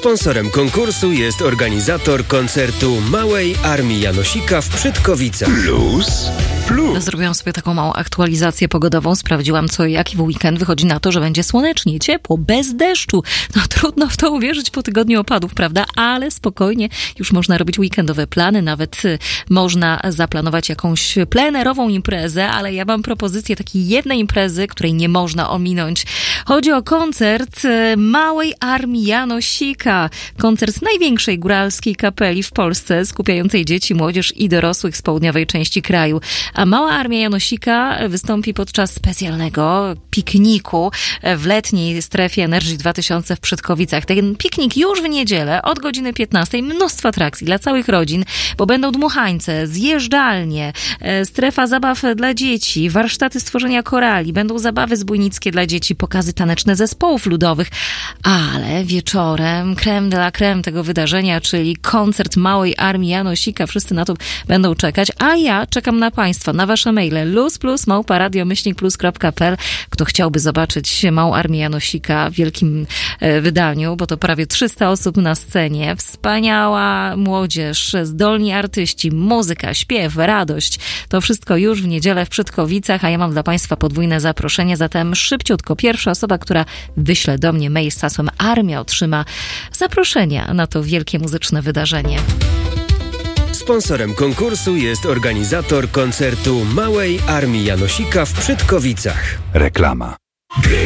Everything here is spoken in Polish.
Sponsorem konkursu jest organizator koncertu Małej Armii Janosika w Przytkowicach. Plus. Zrobiłam sobie taką małą aktualizację pogodową. Sprawdziłam co i jaki w weekend. Wychodzi na to, że będzie słonecznie, ciepło, bez deszczu. No trudno w to uwierzyć po tygodniu opadów, prawda? Ale spokojnie już można robić weekendowe plany. Nawet można zaplanować jakąś plenerową imprezę, ale ja mam propozycję takiej jednej imprezy, której nie można ominąć. Chodzi o koncert Małej Armii Janosika. Koncert największej góralskiej kapeli w Polsce, skupiającej dzieci, młodzież i dorosłych z południowej części kraju. A Mała Armia Janosika wystąpi podczas specjalnego pikniku w letniej strefie Energy 2000 w Przytkowicach. Ten piknik już w niedzielę od godziny 15. Mnóstwo atrakcji dla całych rodzin, bo będą dmuchańce, zjeżdżalnie, strefa zabaw dla dzieci, warsztaty stworzenia korali, będą zabawy zbójnickie dla dzieci, pokazy taneczne zespołów ludowych, ale wieczorem crème de la crème tego wydarzenia, czyli koncert Małej Armii Janosika. Wszyscy na to będą czekać, a ja czekam na Państwa, na Wasze maile luz+małpa-radio-plus.pl. Kto chciałby zobaczyć Małą Armię Janosika w wielkim wydaniu, bo to prawie 300 osób na scenie, wspaniała młodzież, zdolni artyści, muzyka, śpiew, radość. To wszystko już w niedzielę w Przytkowicach, a ja mam dla Państwa podwójne zaproszenie, zatem szybciutko. Pierwsza osoba, która wyśle do mnie mail z hasłem Armia, otrzyma zaproszenia na to wielkie muzyczne wydarzenie. Sponsorem konkursu jest organizator koncertu Małej Armii Janosika w Przytkowicach. Reklama.